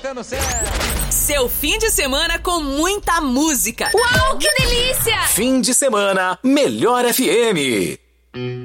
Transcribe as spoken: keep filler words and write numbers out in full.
tocando certo. Seu fim de semana com muita música. Uau, que delícia! Fim de semana, Melhor F M.